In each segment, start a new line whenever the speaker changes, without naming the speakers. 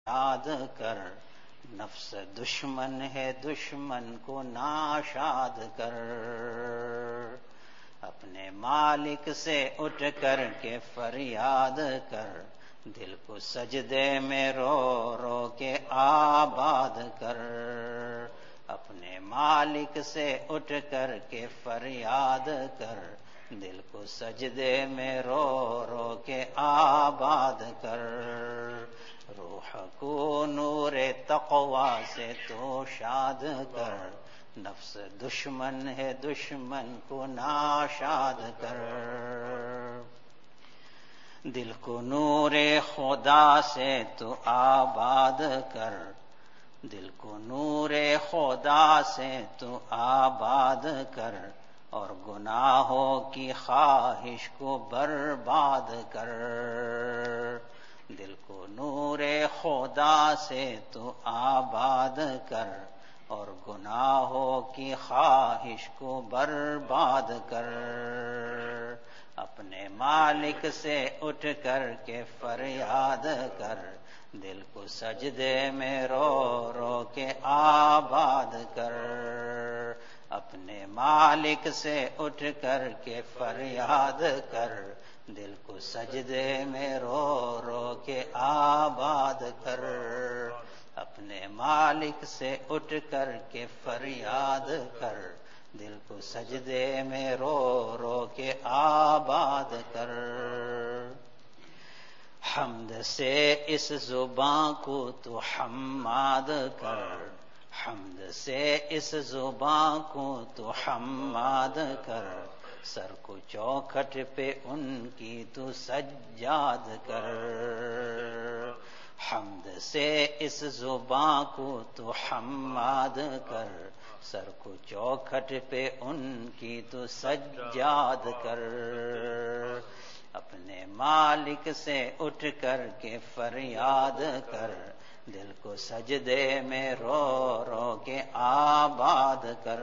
یاد کر، نفس دشمن ہے دشمن کو ناشاد کر، اپنے مالک سے اٹھ کر کے فریاد کر، دل کو سجدے میں رو رو کے آباد کر، اپنے مالک سے اٹھ کر کے فریاد کر، دل کو سجدے میں رو رو کے آباد کر، روح کو نور تقویٰ سے تو شاد کر، نفس دشمن ہے دشمن کو ناشاد کر، دل کو نور خدا سے تو آباد کر، دل کو نور خدا سے تو آباد کر، اور گناہوں کی خواہش کو برباد کر، دل کو نور خدا سے تو آباد کر، اور گناہوں کی خواہش کو برباد کر، اپنے مالک سے اٹھ کر کے فریاد کر، دل کو سجدے میں رو رو کے آباد کر، اپنے مالک سے اٹھ کر کے فریاد کر، دل کو سجدے میں رو رو کے آباد کر، اپنے مالک سے اٹھ کر کے فریاد کر، دل کو سجدے میں رو رو کے آباد کر، حمد سے اس زباں کو تو حماد کر، حمد سے اس زباں کو تو حماد کر، سر کو چوکھٹ پہ ان کی تو سجاد کر، حمد سے اس زباں کو تو حماد کر، سر کو چوکھٹ پہ ان کی تو سجاد کر، اپنے مالک سے اٹھ کر کے فریاد کر، دل کو سجدے میں رو رو کے آباد کر،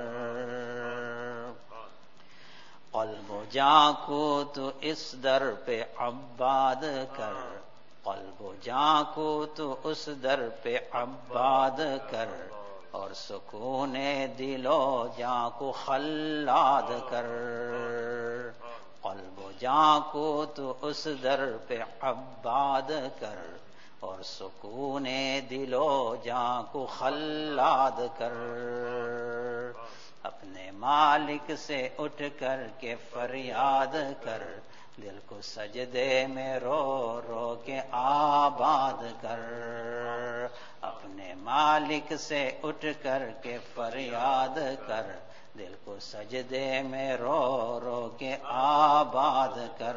قلب و جاں کو تو اس در پہ عباد کر، قلب و جاں کو تو اس در پہ عباد کر، اور سکون دل و جاں کو خلاد کر، قلب و جاں کو تو اس در پہ عباد کر، اور سکون دل و جاں کو خلاد کر، اپنے مالک سے اٹھ کر کے فریاد کر، دل کو سجدے میں رو رو کے آباد کر، اپنے مالک سے اٹھ کر کے فریاد کر، دل کو سجدے میں رو رو کے آباد کر،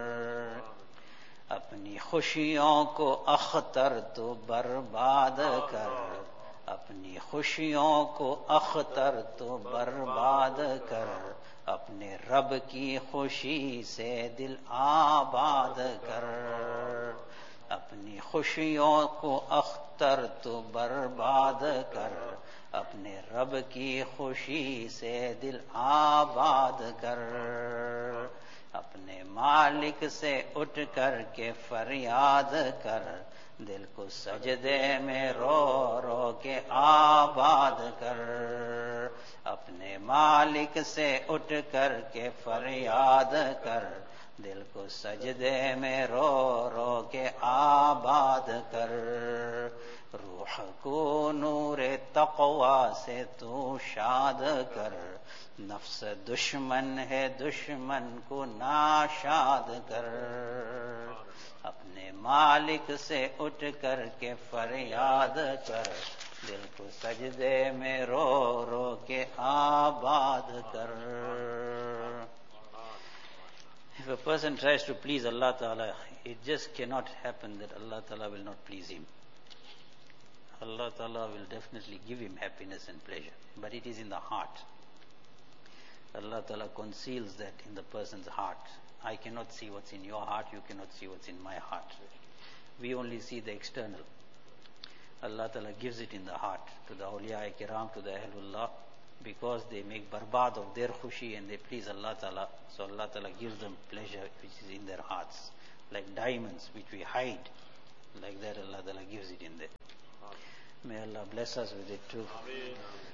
اپنی خوشیوں کو اختر تو برباد کر، اپنی خوشیوں کو اختر تو برباد کر، اپنے رب کی خوشی سے دل آباد کر، اپنی خوشیوں کو اختر تو برباد کر، اپنے رب کی خوشی سے دل آباد کر، اپنے مالک سے اٹھ کر کے فریاد کر، دل کو سجدے میں رو رو کے آباد کر، اپنے مالک سے اٹھ کر کے فریاد کر، دل کو سجدے میں رو رو کے آباد کر، روح کو نور تقویٰ سے تو شاد کر، نفس دشمن ہے دشمن کو ناشاد کر، اپنے مالک سے اٹھ کر کے فریاد کر، دل کو سجدے میں رو رو کے آباد کر. If a person tries to please Allah Ta'ala, it just cannot happen that Allah Ta'ala will not please him. Allah Ta'ala will definitely give him happiness and pleasure, but it is in the heart. Allah Ta'ala conceals that in the person's heart. I cannot see what's in your heart, you cannot see what's in my heart. We only see the external. Allah Ta'ala gives it in the heart to the awliya kiram, to the ahlullah, because they make barbad of their khushi and they please Allah Ta'ala. So Allah Ta'ala gives them pleasure which is in their hearts, like diamonds which we hide Like that Allah Ta'ala gives it in there. May Allah bless us with it too.